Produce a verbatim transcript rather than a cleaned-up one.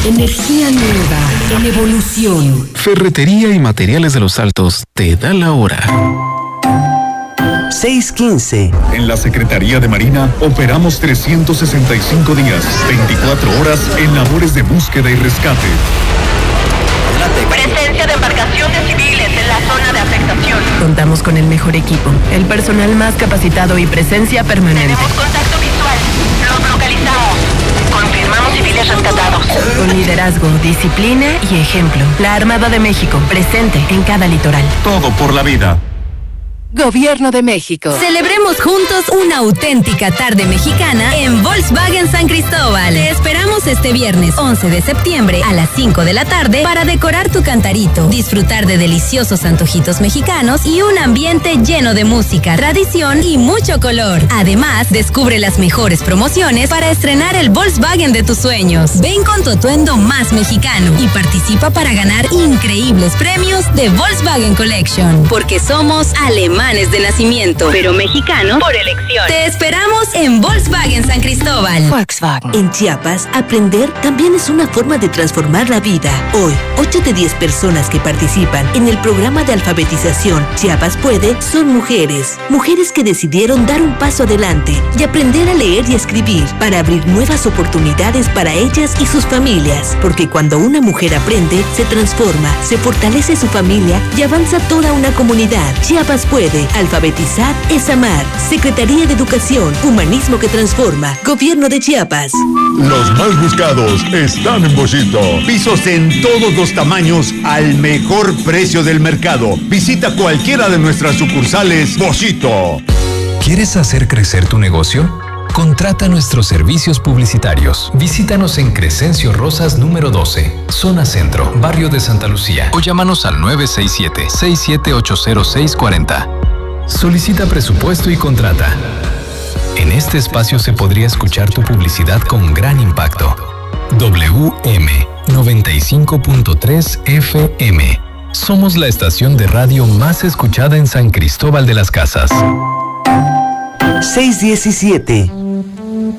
Energía nueva, en evolución. Ferretería y Materiales de los Altos te da la hora. seis quince. En la Secretaría de Marina operamos trescientos sesenta y cinco días, veinticuatro horas en labores de búsqueda y rescate. Presencia de embarcaciones civiles en la zona de afectación. Contamos con el mejor equipo, el personal más capacitado y presencia permanente. Tenemos contacto visual. Los localizamos. Confirmamos civiles rescatados. Con liderazgo, disciplina y ejemplo. La Armada de México, presente en cada litoral. Todo por la vida. Gobierno de México. Celebremos juntos una auténtica tarde mexicana en Volkswagen San Cristóbal. Te esperamos este viernes once de septiembre a las cinco de la tarde para decorar tu cantarito, disfrutar de deliciosos antojitos mexicanos y un ambiente lleno de música, tradición y mucho color. Además, descubre las mejores promociones para estrenar el Volkswagen de tus sueños. Ven con tu atuendo más mexicano y participa para ganar increíbles premios de Volkswagen Collection, porque somos alemanes de nacimiento, pero mexicanos por elección. Te esperamos en Volkswagen San Cristóbal. Volkswagen. En Chiapas, aprender también es una forma de transformar la vida. Hoy, ocho de diez personas que participan en el programa de alfabetización Chiapas Puede son mujeres. Mujeres que decidieron dar un paso adelante y aprender a leer y escribir para abrir nuevas oportunidades para ellas y sus familias. Porque cuando una mujer aprende, se transforma, se fortalece su familia y avanza toda una comunidad. Chiapas Puede. Alfabetizar es amar. Secretaría de Educación, Humanismo que transforma. Gobierno de Chiapas. Los más buscados están en Boschito. Pisos en todos los tamaños al mejor precio del mercado. Visita cualquiera de nuestras sucursales Boschito. ¿Quieres hacer crecer tu negocio? Contrata nuestros servicios publicitarios. Visítanos en Crescencio Rosas número doce, Zona Centro, Barrio de Santa Lucía. O llámanos al nueve seis siete, seis siete ocho cero seis cuatro cero. Solicita presupuesto y contrata. En este espacio se podría escuchar tu publicidad con gran impacto. W M noventa y cinco punto tres F M. Somos la estación de radio más escuchada en San Cristóbal de las Casas. seis diecisiete.